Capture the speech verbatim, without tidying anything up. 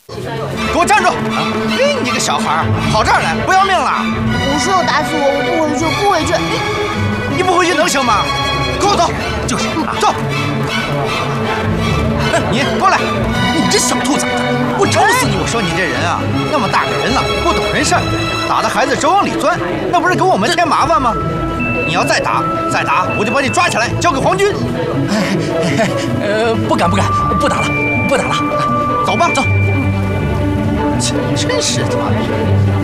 给我站住！哎，你个小孩，跑这儿来，不要命了？ 武叔又打死我，我不回去，不回去。 你不回去能行吗？跟我走。 就是， 走。你过来！ 你这小兔崽子， 我抽死你！我说你这人啊，那么大个人了，不懂人事儿，打的孩子直往里钻，那不是给我们添麻烦吗？你要再打，再打，我就把你抓起来交给皇军。 呃，不敢不敢，不打了，不打了， 走吧， 走。 真是的。